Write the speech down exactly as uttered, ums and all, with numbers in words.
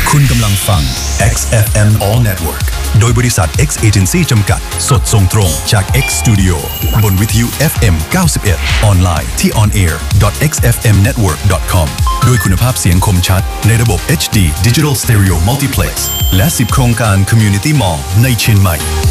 คุณกำลังฟัง X เอฟ เอ็ม All Network โดยบริษัท X Agency จำกัดสดส่งตรงจาก X Studio บนวิทยุ เอฟ เอ็ม เก้าสิบเอ็ด ออนไลน์ที่ on air dot x f m network dot com ด้วยคุณภาพเสียงคมชัดในระบบ เอช ดี Digital Stereo Multiplex และสิบโครงการ Community Mall ในเชียงใหม่